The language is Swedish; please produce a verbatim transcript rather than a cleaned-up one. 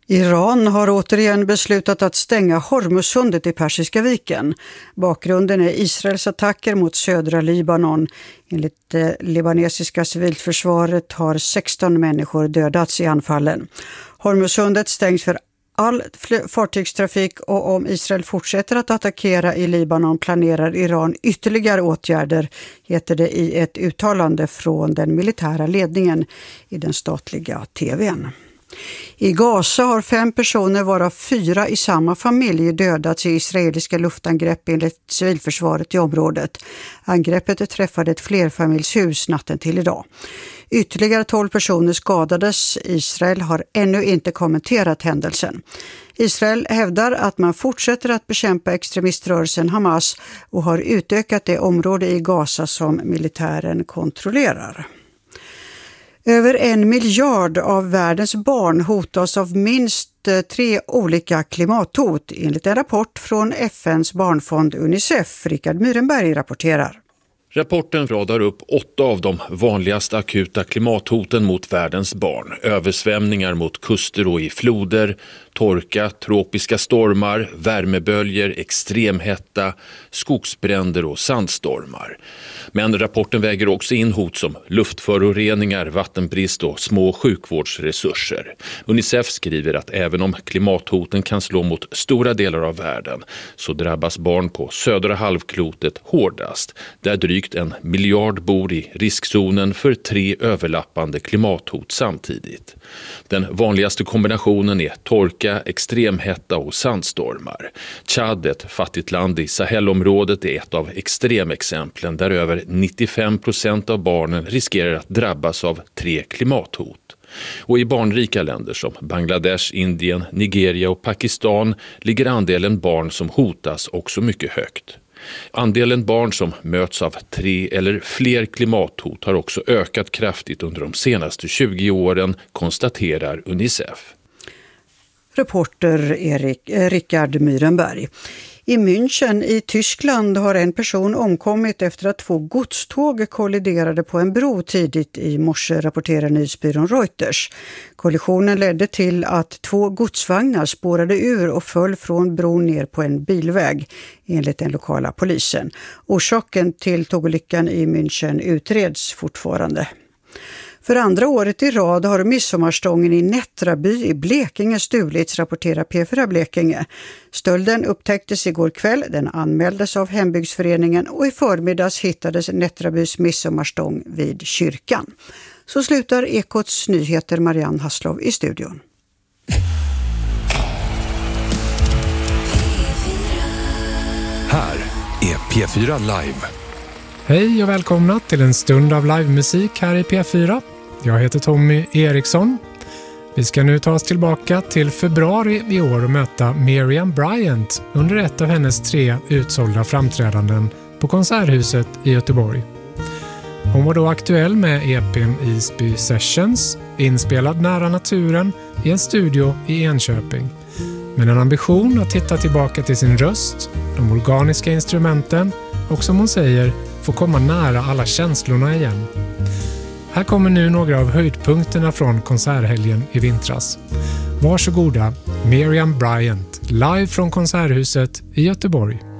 Iran har återigen beslutat att stänga Hormuzsundet i Persiska viken. Bakgrunden är Israels attacker mot södra Libanon. Enligt det libanesiska civilförsvaret har sexton människor dödats i anfallen. Hormuzsundet stängs för all fartygstrafik och om Israel fortsätter att attackera i Libanon planerar Iran ytterligare åtgärder, heter det i ett uttalande från den militära ledningen i den statliga tvn. I Gaza har fem personer varav fyra i samma familj dödats i israeliska luftangrepp enligt civilförsvaret i området. Angreppet träffade ett flerfamiljshus natten till idag. Ytterligare tolv personer skadades. Israel har ännu inte kommenterat händelsen. Israel hävdar att man fortsätter att bekämpa extremiströrelsen Hamas och har utökat det område i Gaza som militären kontrollerar. Över en miljard av världens barn hotas av minst tre olika klimathot, enligt en rapport från F N:s barnfond Unicef. Rickard Myrenberg rapporterar. Rapporten radar upp åtta av de vanligaste akuta klimathoten mot världens barn. Översvämningar mot kuster och i floder, torka, tropiska stormar, värmeböljer, extremhetta, skogsbränder och sandstormar. Men rapporten väger också in hot som luftföroreningar, vattenbrist och små sjukvårdsresurser. Unicef skriver att även om klimathoten kan slå mot stora delar av världen så drabbas barn på södra halvklotet hårdast, där drygt en miljard bor i riskzonen för tre överlappande klimathot samtidigt. Den vanligaste kombinationen är torka, extremhetta och sandstormar. Tchad, ett fattigt land i Sahelområdet, är ett av extremexemplen där över nittiofem procent av barnen riskerar att drabbas av tre klimathot. Och i barnrika länder som Bangladesh, Indien, Nigeria och Pakistan ligger andelen barn som hotas också mycket högt. Andelen barn som möts av tre eller fler klimathot har också ökat kraftigt under de senaste tjugo åren, konstaterar Unicef. Reporter Erik, eh, Rickard Myrenberg. I München i Tyskland har en person omkommit efter att två godståg kolliderade på en bro tidigt i morse, rapporterar nyhetsbyrån Reuters. Kollisionen ledde till att två godsvagnar spårade ur och föll från bron ner på en bilväg, enligt den lokala polisen. Orsaken till tågolyckan i München utreds fortfarande. För andra året i rad har midsommarstången i Nättraby i Blekinge stulits, rapporterar P fyra Blekinge. Stölden upptäcktes igår kväll, den anmäldes av hembygdsföreningen och i förmiddags hittades Nättrabys midsommarstång vid kyrkan. Så slutar Ekots nyheter. Marianne Hasslov i studion. Här är P fyra Live. Hej och välkomna till en stund av livemusik här i P fyra. Jag heter Tommy Eriksson. Vi ska nu ta oss tillbaka till februari i år och möta Miriam Bryant under ett av hennes tre utsålda framträdanden på Konserthuset i Göteborg. Hon var då aktuell med E P:n Isby Sessions, inspelad nära naturen i en studio i Enköping. Med en ambition att titta tillbaka till sin röst, de organiska instrumenten och som hon säger, få komma nära alla känslorna igen. Här kommer nu några av höjdpunkterna från konserthelgen i vintras. Varsågoda, Miriam Bryant, live från Konserthuset i Göteborg.